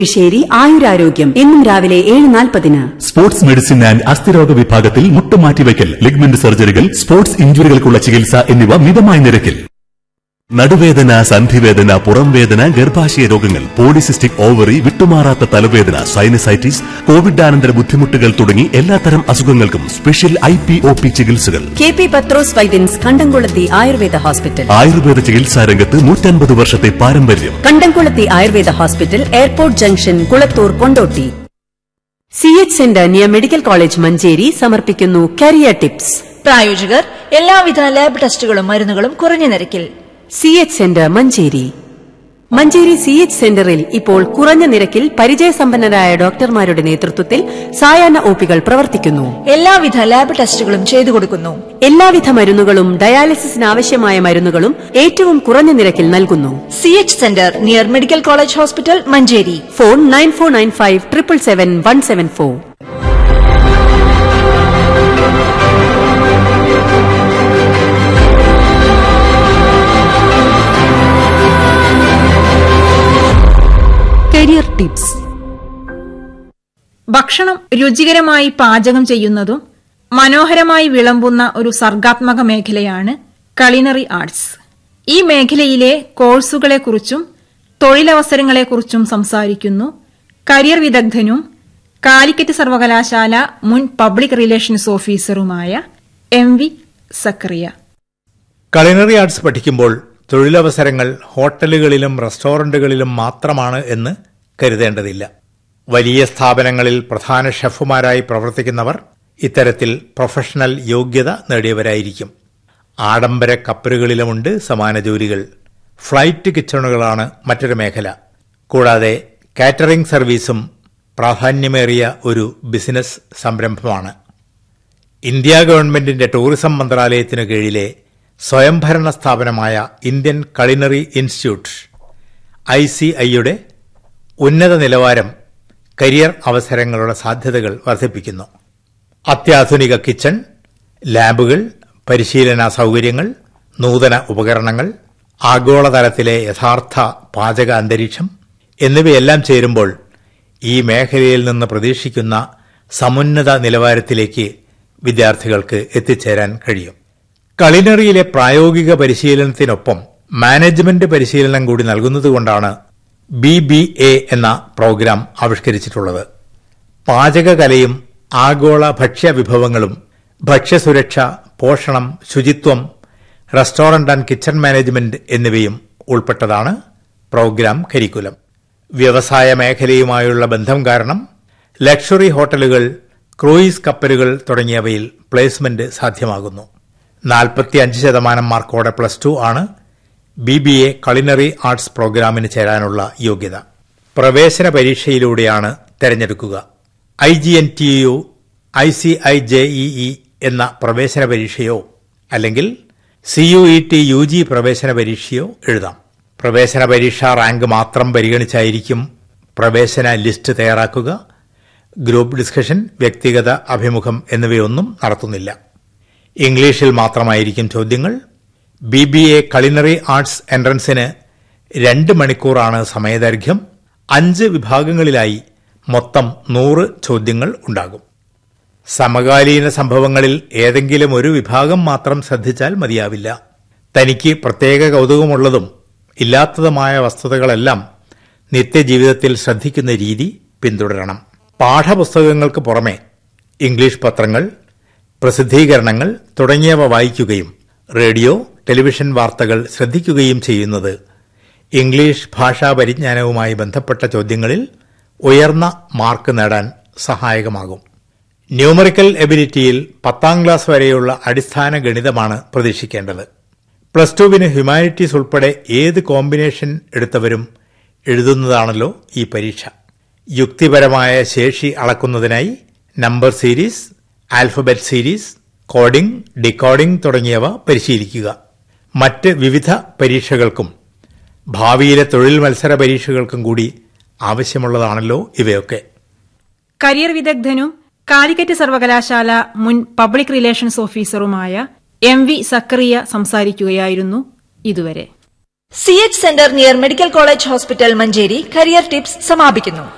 ശ്ശേരി ആയുരാരോഗ്യം എന്നും രാവിലെ 7:40. സ്പോർട്സ് മെഡിസിൻ ആൻഡ് അസ്ഥിരോഗ വിഭാഗത്തിൽ മുട്ടുമാറ്റിവയ്ക്കൽ, ലിഗ്മെന്റ് സർജറികൾ, സ്പോർട്സ് ഇഞ്ചുറികൾക്കുള്ള ചികിത്സ എന്നിവ മിതമായ നിരക്കിൽ. നടുവേദന, സന്ധിവേദന, പുറംവേദന, ഗർഭാശയ രോഗങ്ങൾ, പോളിസിസ്റ്റിക് ഓവറി, വിട്ടുമാറാത്ത തലവേദന, സൈനസൈറ്റിസ്, കോവിഡാനന്തര ബുദ്ധിമുട്ടുകൾ തുടങ്ങി എല്ലാത്തരം അസുഖങ്ങൾക്കും സ്പെഷ്യൽ IPOP ചികിത്സകൾ. KP പത്രോസ് വൈദ്യൻസ് കണ്ടംകുളത്തി ആയുർവേദ ഹോസ്പിറ്റൽ. ആയുർവേദ ചികിത്സാ രംഗത്ത് 150 വർഷത്തെ പാരമ്പര്യം. കണ്ടംകുളത്തി Ayurveda hospital, airport junction, Kulathur, Kondotty. CH centre near medical college Manjeri സമർപ്പിക്കുന്നു കരിയർ ടിപ്സ്. പ്രായോജകർ എല്ലാവിധ ലാബ് ടെസ്റ്റുകളും മരുന്നുകളും കുറഞ്ഞ നിരക്കിൽ. CH centre Manjeri. Manjeri CH സെന്ററിൽ ഇപ്പോൾ കുറഞ്ഞ നിരക്കിൽ പരിചയസമ്പന്നരായ ഡോക്ടർമാരുടെ നേതൃത്വത്തിൽ സായാഹ്ന OPകൾ പ്രവർത്തിക്കുന്നു. എല്ലാവിധ ലാബ് ടെസ്റ്റുകളും ചെയ്തു കൊടുക്കുന്നു. എല്ലാവിധ മരുന്നുകളും ഡയാലിസിസിന് ആവശ്യമായ മരുന്നുകളും ഏറ്റവും കുറഞ്ഞ നിരക്കിൽ നൽകുന്നു. CH centre near medical college hospital Manjeri. Phone 9495 777 174. Career tips. ഭക്ഷണം രുചികരമായി പാചകം ചെയ്യുന്നതും മനോഹരമായി വിളമ്പുന്ന ഒരു സർഗാത്മക മേഖലയാണ് കളിനറി ആർട്സ്. ഈ മേഖലയിലെ കോഴ്സുകളെക്കുറിച്ചും തൊഴിലവസരങ്ങളെക്കുറിച്ചും സംസാരിക്കുന്നു കരിയർ വിദഗ്ധനും കാലിക്കറ്റ് സർവകലാശാല മുൻ public relations ഓഫീസറുമായ MV Zacharia. Culinary arts പഠിക്കുമ്പോൾ തൊഴിലവസരങ്ങൾ ഹോട്ടലുകളിലും റെസ്റ്റോറന്റുകളിലും മാത്രമാണ് എന്ന് കരുതേണ്ടതില്ല. വലിയ സ്ഥാപനങ്ങളിൽ പ്രധാന ഷെഫുമാരായി പ്രവർത്തിക്കുന്നവർ ഇത്തരത്തിൽ പ്രൊഫഷണൽ യോഗ്യത നേടിയവരായിരിക്കും. ആഡംബര കപ്പലുകളിലുമുണ്ട് സമാന ജോലികൾ. ഫ്ലൈറ്റ് കിച്ചണുകളാണ് മറ്റൊരു മേഖല. കൂടാതെ കാറ്ററിംഗ് സർവീസും പ്രാധാന്യമേറിയ ഒരു ബിസിനസ് സംരംഭമാണ്. ഇന്ത്യ ഗവൺമെന്റിന്റെ ടൂറിസം മന്ത്രാലയത്തിനു കീഴിലെ സ്വയംഭരണ സ്ഥാപനമായ ഇന്ത്യൻ കളിനറി ഇൻസ്റ്റിറ്റ്യൂട്ട് ICIയുടെ ഉന്നത നിലവാരം കരിയർ അവസരങ്ങളുടെ സാധ്യതകൾ വർദ്ധിപ്പിക്കുന്നു. അത്യാധുനിക കിച്ചൺ, ലാബുകൾ, പരിശീലന സൌകര്യങ്ങൾ, നൂതന ഉപകരണങ്ങൾ, ആഗോളതലത്തിലെ യഥാർത്ഥ പാചക അന്തരീക്ഷം എന്നിവയെല്ലാം ചേരുമ്പോൾ ഈ മേഖലയിൽ നിന്ന് പ്രതീക്ഷിക്കുന്ന സമുന്നത നിലവാരത്തിലേക്ക് വിദ്യാർത്ഥികൾക്ക് എത്തിച്ചേരാൻ കഴിയും. കളിനറിയിലെ പ്രായോഗിക പരിശീലനത്തിനൊപ്പം മാനേജ്മെന്റ് പരിശീലനം കൂടി നൽകുന്നതുകൊണ്ടാണ് BBA എന്ന പ്രോഗ്രാം ആവിഷ്കരിച്ചിട്ടുള്ളത്. പാചകകലയും ആഗോള ഭക്ഷ്യവിഭവങ്ങളും ഭക്ഷ്യസുരക്ഷ, പോഷണം, ശുചിത്വം, റെസ്റ്റോറന്റ് ആൻഡ് കിച്ചൺ മാനേജ്മെന്റ് എന്നിവയും ഉൾപ്പെട്ടതാണ് പ്രോഗ്രാം കരിക്കുലം. വ്യവസായ മേഖലയുമായുള്ള ബന്ധം കാരണം ലക്ഷറി ഹോട്ടലുകൾ, ക്രൂയിസ് കപ്പലുകൾ തുടങ്ങിയവയിൽ പ്ലേസ്മെന്റ് സാധ്യമാകുന്നു. 45% മാർക്കോടെ +2 ആണ് BBA കളിനറി ആർട്സ് പ്രോഗ്രാമിന് ചേരാനുള്ള യോഗ്യത. പ്രവേശന പരീക്ഷയിലൂടെയാണ് തെരഞ്ഞെടുക്കുക. IGNTU, ICI JEE എന്ന പ്രവേശന പരീക്ഷയോ അല്ലെങ്കിൽ CUET UG പ്രവേശന പരീക്ഷയോ എഴുതാം. പ്രവേശന പരീക്ഷ റാങ്ക് മാത്രം പരിഗണിച്ചായിരിക്കും പ്രവേശന ലിസ്റ്റ് തയ്യാറാക്കുക. ഗ്രൂപ്പ് ഡിസ്കഷൻ, വ്യക്തിഗത അഭിമുഖം എന്നിവയൊന്നും നടത്തുന്നില്ല. ഇംഗ്ലീഷിൽ മാത്രമായിരിക്കും ചോദ്യങ്ങൾ. BBA കളിനറി ആർട്സ് എൻട്രൻസിന് 2 മണിക്കൂറാണ് സമയദൈർഘ്യം. 5 വിഭാഗങ്ങളിലായി മൊത്തം 100 ചോദ്യങ്ങൾ ഉണ്ടാകും. സമകാലീന സംഭവങ്ങളിൽ ഏതെങ്കിലും ഒരു വിഭാഗം മാത്രം ശ്രദ്ധിച്ചാൽ മതിയാവില്ല. തനിക്ക് പ്രത്യേക കൗതുകമുള്ളതും ഇല്ലാത്തതുമായ വസ്തുതകളെല്ലാം നിത്യജീവിതത്തിൽ ശ്രദ്ധിക്കുന്ന രീതി പിന്തുടരണം. പാഠപുസ്തകങ്ങൾക്ക് പുറമെ ഇംഗ്ലീഷ് പത്രങ്ങൾ, പ്രസിദ്ധീകരണങ്ങൾ തുടങ്ങിയവ വായിക്കുകയും റേഡിയോ, ടെലിവിഷൻ വാർത്തകൾ ശ്രദ്ധിക്കുകയും ചെയ്യുന്നത് ഇംഗ്ലീഷ് ഭാഷാ പരിജ്ഞാനവുമായി ബന്ധപ്പെട്ട ചോദ്യങ്ങളിൽ ഉയർന്ന മാർക്ക് നേടാൻ സഹായകമാകും. ന്യൂമറിക്കൽ എബിലിറ്റിയിൽ 10ാം ക്ലാസ് വരെയുള്ള അടിസ്ഥാന ഗണിതമാണ് പ്രതീക്ഷിക്കേണ്ടത്. +2 ഹ്യൂമാനിറ്റീസ് ഉൾപ്പെടെ ഏത് കോമ്പിനേഷൻ എടുത്തവരും എഴുതുന്നതാണല്ലോ ഈ പരീക്ഷ. യുക്തിപരമായ ശേഷി അളക്കുന്നതിനായി number series, alphabet series, coding, decoding തുടങ്ങിയവ പരിശീലിക്കുക. മറ്റ് വിവിധ പരീക്ഷകൾക്കും ഭാവിയിലെ തൊഴിൽ മത്സര പരീക്ഷകൾക്കും കൂടി ആവശ്യമുള്ളതാണല്ലോ ഇവയൊക്കെ. കരിയർ വിദഗ്ധനും കാലിക്കറ്റ് സർവകലാശാല മുൻ പബ്ലിക് റിലേഷൻസ് ഓഫീസറുമായ MV സക്കറിയ സംസാരിക്കുകയായിരുന്നു ഇതുവരെ. CH centre near medical college hospital Manjeri career tips സമാപിക്കുന്നു.